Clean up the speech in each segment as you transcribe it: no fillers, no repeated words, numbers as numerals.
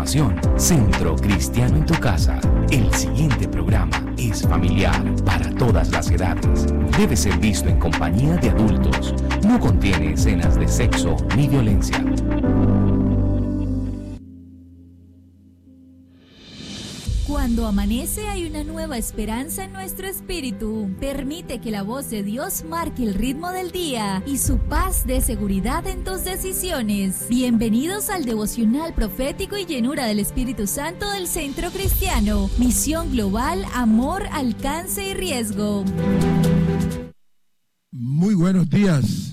continuación, Centro Cristiano en tu Casa. El siguiente programa es familiar para todas las edades. Debe ser visto en compañía de adultos. No contiene escenas de sexo ni violencia. Cuando amanece hay una nueva esperanza en nuestro espíritu. Permite que la voz de Dios marque el ritmo del día y su paz dé seguridad en tus decisiones. Bienvenidos al devocional profético y llenura del Espíritu Santo del Centro Cristiano. Misión global, amor, alcance y riesgo. Muy buenos días.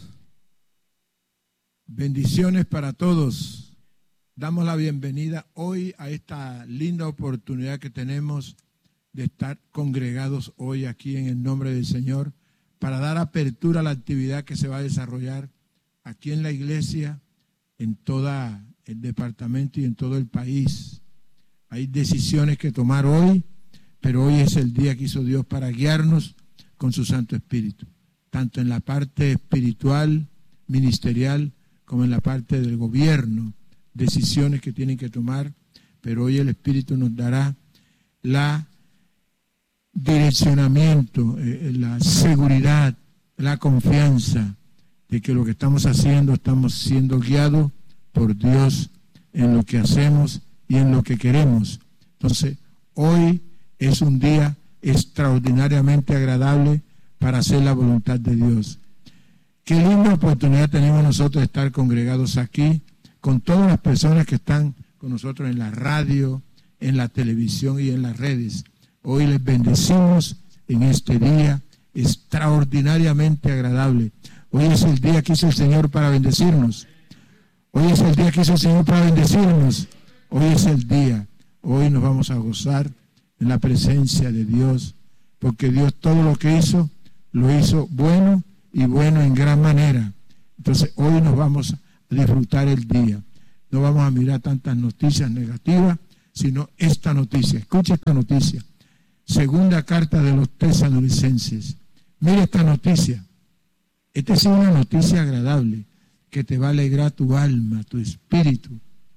Bendiciones para todos. Damos la bienvenida hoy a esta linda oportunidad que tenemos de estar congregados hoy aquí en el nombre del Señor para dar apertura a la actividad que se va a desarrollar aquí en la iglesia, en todo el departamento y en todo el país. Hay decisiones que tomar hoy, pero hoy es el día que hizo Dios para guiarnos con su Santo Espíritu, tanto en la parte espiritual, ministerial, como en la parte del gobierno. Decisiones que tienen que tomar, pero hoy el Espíritu nos dará la direccionamiento, la seguridad, la confianza de que lo que estamos haciendo, estamos siendo guiados por Dios en lo que hacemos y en lo que queremos. Entonces, hoy es un día extraordinariamente agradable para hacer la voluntad de Dios. Qué linda oportunidad tenemos nosotros de estar congregados aquí, con todas las personas que están con nosotros en la radio, en la televisión y en las redes. Hoy les bendecimos en este día extraordinariamente agradable. Hoy es el día que hizo el Señor para bendecirnos. Hoy es el día que hizo el Señor para bendecirnos. Hoy es el día. Hoy nos vamos a gozar en la presencia de Dios, porque Dios todo lo que hizo, lo hizo bueno y bueno en gran manera. Entonces hoy nos vamos a disfrutar el día. No vamos a mirar tantas noticias negativas, sino esta noticia. Escucha esta noticia. Segunda carta de los Tesalonicenses. Mira esta noticia. Esta es una noticia agradable que te va a alegrar tu alma, tu espíritu.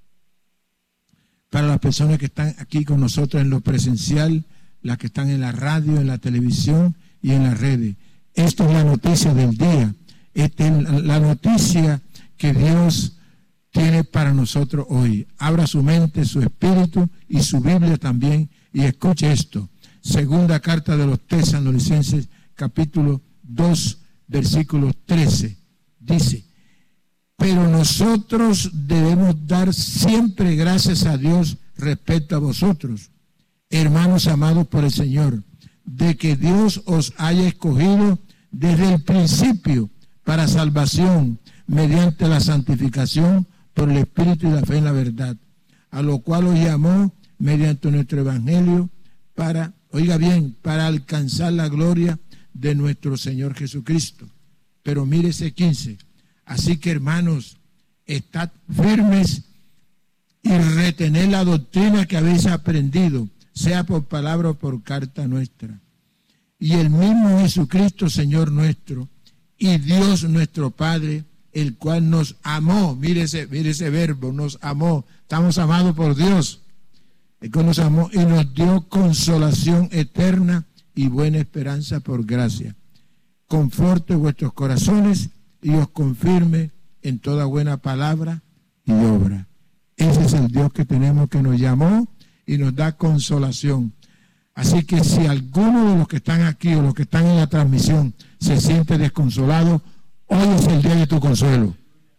Para las personas que están aquí con nosotros en lo presencial, las que están en la radio, en la televisión y en las redes. Esta es la noticia del día. Esta es la noticia que Dios tiene para nosotros hoy. Abra su mente, su espíritu y su Biblia también y escuche esto. Segunda carta de los Tesalonicenses, capítulo 2, versículo 13. Dice: pero nosotros debemos dar siempre gracias a Dios respecto a vosotros, hermanos amados por el Señor, de que Dios os haya escogido desde el principio para salvación, mediante la santificación por el Espíritu y la fe en la verdad, a lo cual os llamó mediante nuestro Evangelio para, oiga bien, para alcanzar la gloria de nuestro Señor Jesucristo. Pero mire ese 15. Así que, hermanos, estad firmes y retened la doctrina que habéis aprendido, sea por palabra o por carta nuestra. Y el mismo Jesucristo, Señor nuestro, y Dios nuestro Padre, el cual nos amó, mire ese verbo, nos amó, estamos amados por Dios, el cual nos amó y nos dio consolación eterna y buena esperanza por gracia. Conforte vuestros corazones y os confirme en toda buena palabra y obra. Ese es el Dios que tenemos, que nos llamó y nos da consolación. Así que si alguno de los que están aquí o los que están en la transmisión se siente desconsolado, hoy es el día de tu consuelo.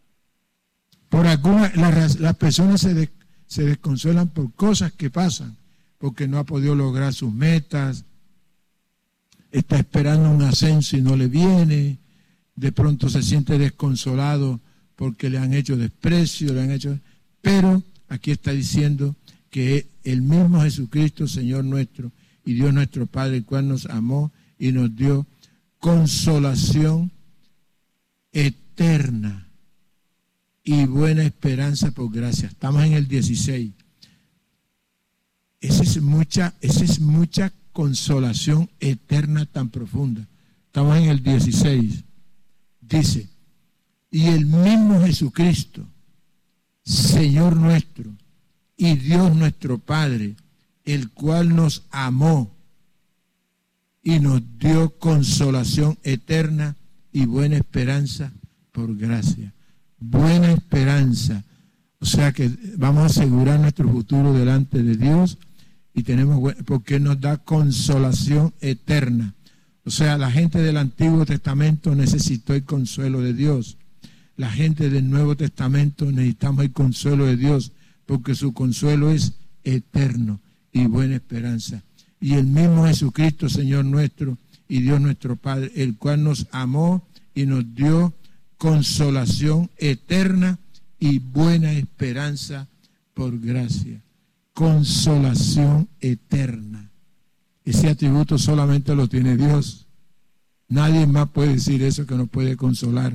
Por algunas, las personas se desconsuelan por cosas que pasan, porque no ha podido lograr sus metas, está esperando un ascenso y no le viene, de pronto se siente desconsolado porque le han hecho desprecio, pero aquí está diciendo que el mismo Jesucristo, Señor nuestro, y Dios nuestro Padre, el cual nos amó y nos dio consolación eterna y buena esperanza por gracia. Estamos en el 16. Esa es mucha consolación eterna tan profunda. Estamos en el 16. Dice: y el mismo Jesucristo, Señor nuestro, y Dios nuestro Padre, el cual nos amó y nos dio consolación eterna y buena esperanza por gracia. Buena esperanza. O sea que vamos a asegurar nuestro futuro delante de Dios y tenemos, porque nos da consolación eterna. O sea, la gente del Antiguo Testamento necesitó el consuelo de Dios. La gente del Nuevo Testamento necesitamos el consuelo de Dios, porque su consuelo es eterno y buena esperanza. Y el mismo Jesucristo, Señor nuestro y Dios nuestro Padre, el cual nos amó y nos dio consolación eterna y buena esperanza por gracia. Consolación eterna. Ese atributo solamente lo tiene Dios. Nadie más puede decir eso, que nos puede consolar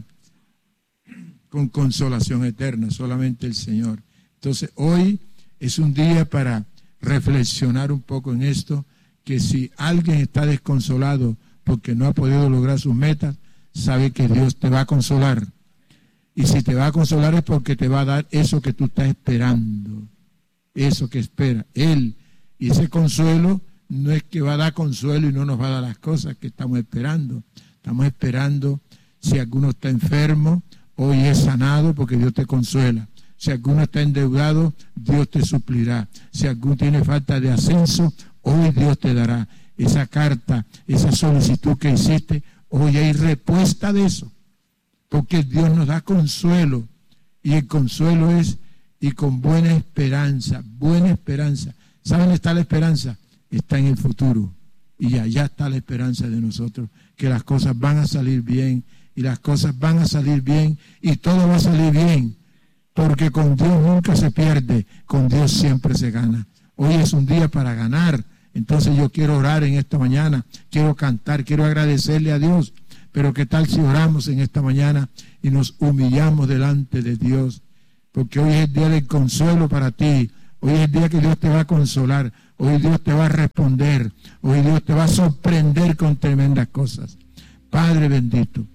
con consolación eterna, solamente el Señor. Entonces hoy es un día para reflexionar un poco en esto, que si alguien está desconsolado porque no ha podido lograr sus metas, sabe que Dios te va a consolar. Y si te va a consolar es porque te va a dar eso que tú estás esperando, eso que espera Él. Y ese consuelo no es que va a dar consuelo y no nos va a dar las cosas que estamos esperando. Estamos esperando, si alguno está enfermo, hoy es sanado porque Dios te consuela. Si alguno está endeudado, Dios te suplirá. Si alguno tiene falta de ascenso, hoy Dios te dará. Esa carta, esa solicitud que hiciste, hoy hay respuesta de eso. Porque Dios nos da consuelo. Y el consuelo es, y con buena esperanza, buena esperanza. ¿Saben dónde está la esperanza? Está en el futuro. Y allá está la esperanza de nosotros, que las cosas van a salir bien, y las cosas van a salir bien, y todo va a salir bien. Porque con Dios nunca se pierde, con Dios siempre se gana. Hoy es un día para ganar. Entonces yo quiero orar en esta mañana, quiero cantar, quiero agradecerle a Dios. Pero ¿qué tal si oramos en esta mañana y nos humillamos delante de Dios? Porque hoy es el día del consuelo para ti. Hoy es el día que Dios te va a consolar. Hoy Dios te va a responder. Hoy Dios te va a sorprender con tremendas cosas. Padre bendito,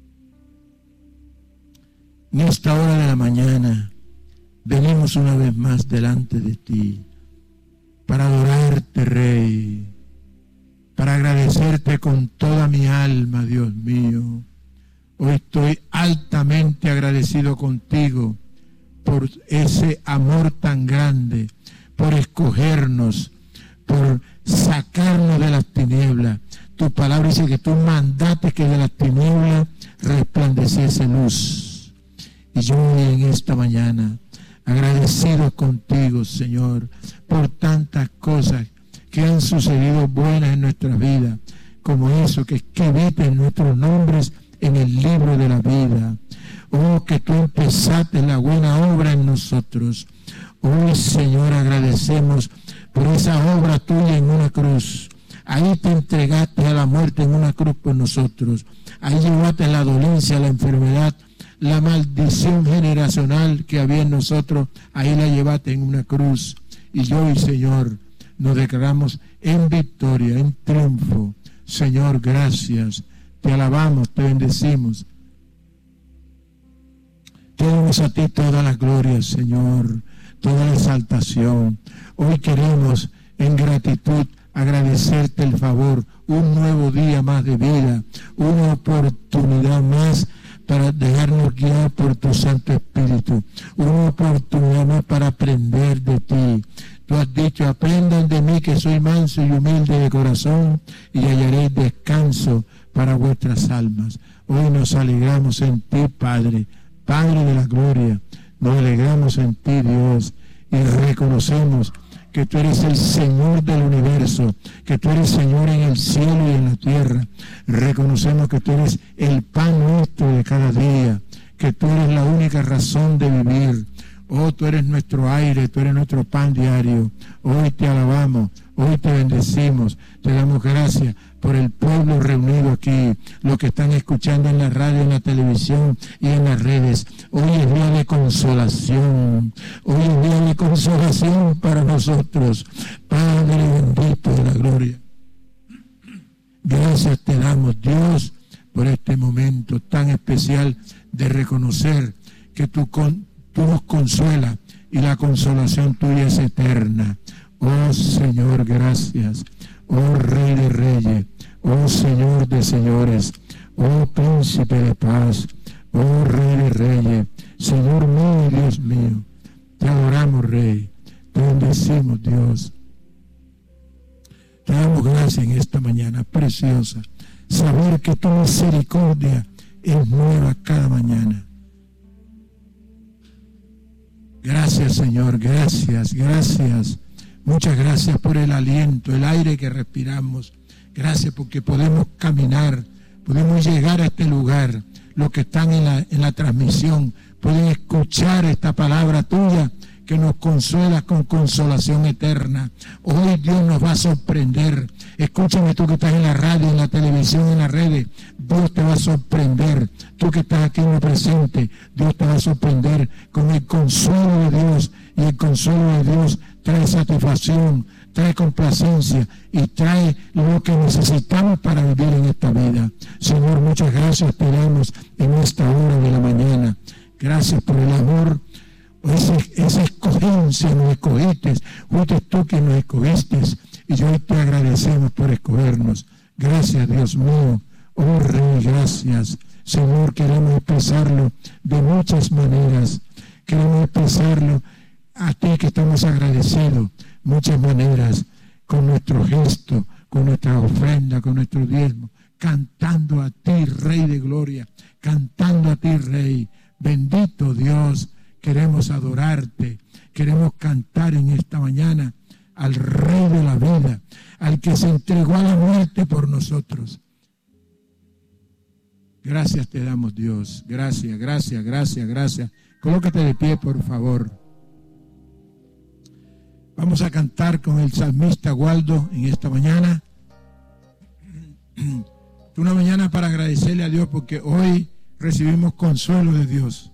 en esta hora de la mañana venimos una vez más delante de ti para adorarte, Rey, para agradecerte con toda mi alma, Dios mío. Hoy estoy altamente agradecido contigo por ese amor tan grande, por escogernos, por sacarnos de las tinieblas. Tu palabra dice que tú mandaste que de las tinieblas resplandeciese luz. Y yo hoy en esta mañana, agradecido contigo, Señor, por tantas cosas que han sucedido buenas en nuestras vidas, como eso, que escribiste nuestros nombres en el libro de la vida. Oh, que tú empezaste la buena obra en nosotros. Hoy, Señor, agradecemos por esa obra tuya en una cruz. Ahí te entregaste a la muerte en una cruz por nosotros. Ahí llevaste la dolencia, la enfermedad, la maldición generacional que había en nosotros. Ahí la llevaste en una cruz. Y hoy, Señor, nos declaramos en victoria, en triunfo. Señor, gracias. Te alabamos, te bendecimos. Te damos a ti todas las glorias, Señor, toda la exaltación. Hoy queremos, en gratitud, agradecerte el favor, un nuevo día más de vida, una oportunidad más para dejarnos guiar por tu Santo Espíritu, una oportunidad más para aprender de ti. Tú has dicho, aprendan de mí que soy manso y humilde de corazón y hallaréis descanso para vuestras almas. Hoy nos alegramos en ti, Padre, Padre de la gloria. Nos alegramos en ti, Dios, y reconocemos que tú eres el Señor del universo, que tú eres Señor en el cielo y en la tierra. Reconocemos que tú eres el pan nuestro de cada día, que tú eres la única razón de vivir. Oh, tú eres nuestro aire, tú eres nuestro pan diario. Hoy te alabamos, hoy te bendecimos, te damos gracias por el pueblo reunido aquí, los que están escuchando en la radio, en la televisión y en las redes. Hoy es día de consolación, hoy es día de consolación para nosotros. Padre bendito de la gloria, gracias te damos, Dios, por este momento tan especial de reconocer que tu tú nos consuelas y la consolación tuya es eterna. Oh Señor, gracias. Oh Rey de Reyes, oh Señor de Señores, oh Príncipe de Paz, oh Rey de Reyes, Señor mío y Dios mío. Te adoramos, Rey, te bendecimos, Dios. Te damos gracias en esta mañana preciosa. Saber que tu misericordia es nueva cada mañana. Gracias, Señor, gracias, gracias. Muchas gracias por el aliento, el aire que respiramos. Gracias porque podemos caminar, podemos llegar a este lugar. Los que están en la transmisión pueden escuchar esta palabra tuya que nos consuela con consolación eterna. Hoy Dios nos va a sorprender. Escúchame, tú que estás en la radio, en la televisión, en las redes, Dios te va a sorprender. Tú que estás aquí en lo presente, Dios te va a sorprender con el consuelo de Dios. Y el consuelo de Dios trae satisfacción, trae complacencia y trae lo que necesitamos para vivir en esta vida. Señor, muchas gracias te damos en esta hora de la mañana. Gracias por el amor. Esa escogencia nos escogiste, fuiste tú quien nos escogiste y hoy te agradecemos por escogernos. Gracias, Dios mío. Oh Rey, gracias. Señor, queremos expresarlo de muchas maneras. Queremos expresarlo a ti que estamos agradecidos, muchas maneras, con nuestro gesto, con nuestra ofrenda, con nuestro diezmo, cantando a ti, Rey de Gloria, cantando a ti, Rey. Bendito Dios. Queremos adorarte, queremos cantar en esta mañana al Rey de la vida, al que se entregó a la muerte por nosotros. Gracias te damos, Dios. Gracias, gracias, gracias, gracias. Colócate de pie, por favor. Vamos a cantar con el salmista Waldo en esta mañana. Una mañana para agradecerle a Dios porque hoy recibimos consuelo de Dios.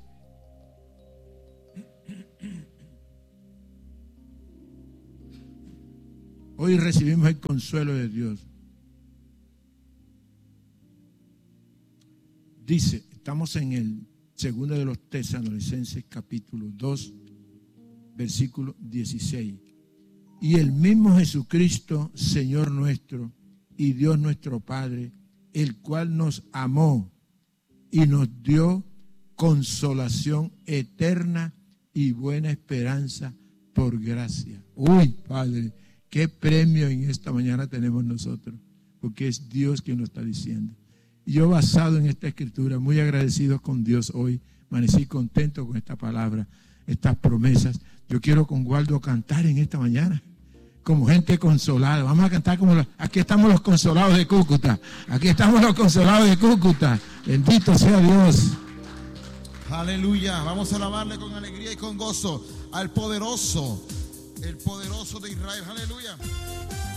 Hoy recibimos el consuelo de Dios. Dice, estamos en el segundo de los Tesalonicenses, capítulo 2, versículo 16. Y el mismo Jesucristo, Señor nuestro, y Dios nuestro Padre, el cual nos amó y nos dio consolación eterna y buena esperanza por gracia. Uy, Padre, qué premio en esta mañana tenemos nosotros, porque es Dios quien lo está diciendo. Y yo, basado en esta escritura, muy agradecido con Dios hoy, amanecí contento con esta palabra, estas promesas. Yo quiero con Waldo cantar en esta mañana, como gente consolada. Vamos a cantar como aquí estamos los consolados de Cúcuta. Aquí estamos los consolados de Cúcuta. Bendito sea Dios. Aleluya. Vamos a alabarle con alegría y con gozo al poderoso, el poderoso de Israel. Aleluya.